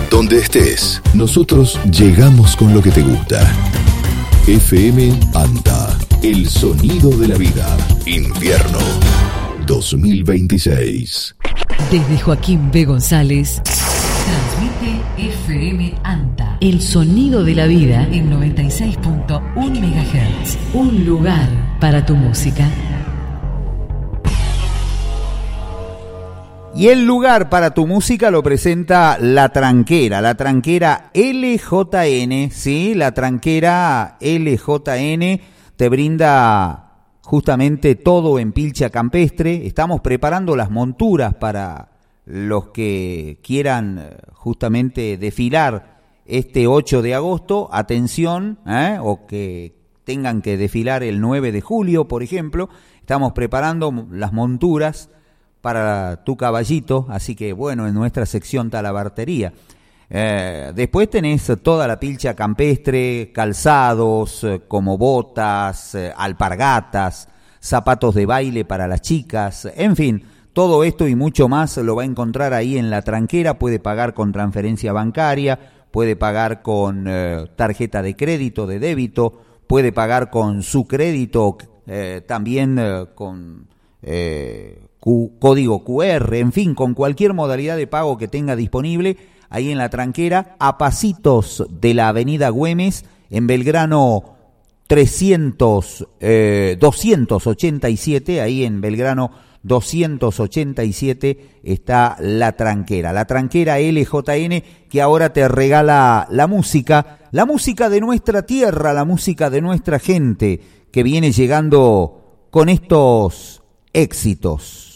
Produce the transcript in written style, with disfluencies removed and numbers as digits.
Donde estés, nosotros llegamos con lo que te gusta. FM ANTA, el sonido de la vida. Invierno 2026. Desde Joaquín B. González, transmite FM ANTA, el sonido de la vida en 96.1 MHz. Un lugar para tu música. Y el lugar para tu música lo presenta La Tranquera LJN, ¿sí? La Tranquera LJN te brinda justamente todo en pilcha campestre. Estamos preparando las monturas para los que quieran justamente desfilar este 8 de agosto. Atención, o que tengan que desfilar el 9 de julio, por ejemplo. Estamos preparando las monturas para tu caballito, así que bueno, en nuestra sección talabartería. Después tenés toda la pilcha campestre, calzados como botas, alpargatas, zapatos de baile para las chicas, en fin, todo esto y mucho más lo va a encontrar ahí en La Tranquera. Puede pagar con transferencia bancaria, puede pagar con tarjeta de crédito, de débito, puede pagar con su crédito, también con código QR, en fin, con cualquier modalidad de pago que tenga disponible ahí en La Tranquera, a pasitos de la avenida Güemes, en Belgrano 287, ahí en Belgrano 287 está La Tranquera LJN, que ahora te regala la música de nuestra tierra, la música de nuestra gente, que viene llegando con estos éxitos.